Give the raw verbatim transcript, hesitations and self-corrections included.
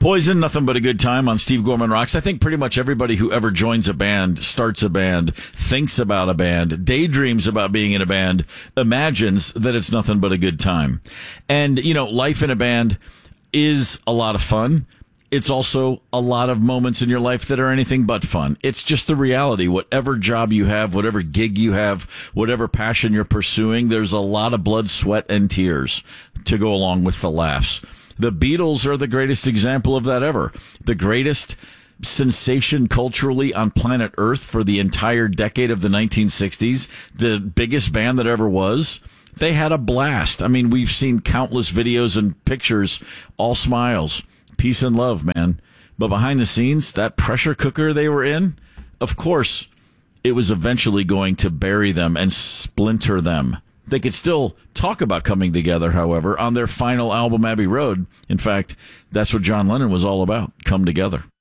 Poison, Nothing But a Good Time on Steve Gorman Rocks. I think pretty much everybody who ever joins a band, starts a band, thinks about a band, daydreams about being in a band, imagines that it's nothing but a good time. And, you know, life in a band is a lot of fun. It's also a lot of moments in your life that are anything but fun. It's just the reality. Whatever job you have, whatever gig you have, whatever passion you're pursuing, there's a lot of blood, sweat, and tears to go along with the laughs. The Beatles are the greatest example of that ever. The greatest sensation culturally on planet Earth for the entire decade of the nineteen sixties. The biggest band that ever was. They had a blast. I mean, we've seen countless videos and pictures, all smiles, peace and love, man. But behind the scenes, that pressure cooker they were in, of course, it was eventually going to bury them and splinter them. They could still talk about coming together, however, on their final album, Abbey Road. In fact, that's what John Lennon was all about, come together.